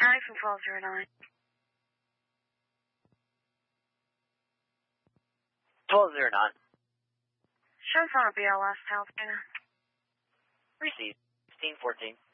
County from 1209. 1209. Shows on a BLS, Tailspinner. Received. 1614.